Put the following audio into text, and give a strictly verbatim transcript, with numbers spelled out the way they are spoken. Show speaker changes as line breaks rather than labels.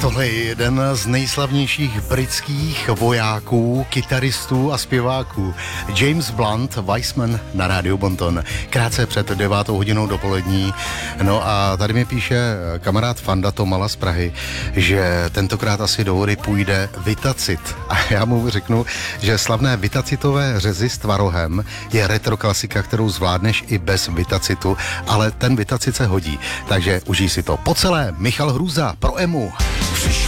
Tohle je jeden z nejslavnějších britských vojáků, kytaristů a zpěváků. James Blunt, Weissman na rádiu Bonton. Krátce před devátou hodinou dopolední. No a tady mi píše kamarád Fanda Tomala z Prahy, že tentokrát asi do vody půjde Vitacit. A já mu řeknu, že slavné vitacitové řezy s tvarohem je retro klasika, kterou zvládneš i bez Vitacitu, ale ten Vitacit se hodí. Takže užij si to. Po celé Michal Hrůza pro Emu.